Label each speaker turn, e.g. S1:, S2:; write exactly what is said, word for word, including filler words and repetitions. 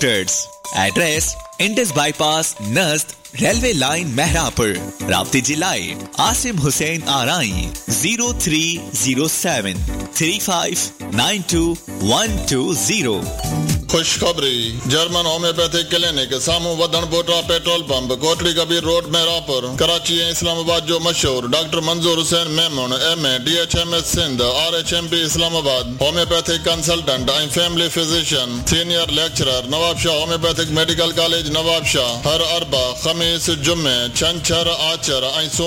S1: Doctors. Address Indus bypass नज़द railway line Mehrabpur. राब्ते जिलाए Asim Hussain आराई zero three zero seven three five nine to one two zero.
S2: खुशखबरी, German homeopathic clinic सामू वधन बोटा petrol pump Kotri Kabir road Mehrabpur Karachi ऐं इस्लामाबाद जो मशहूर doctor मंजूर Hussain Memon M A D H M S Sindh R H M P Islamabad homeopathic consultant ऐं family physician senior lecturer Nawab Shah homeopathic medical college Nawab Shah हर अरबा खमीस जुम्मे छंछर आचर ऐं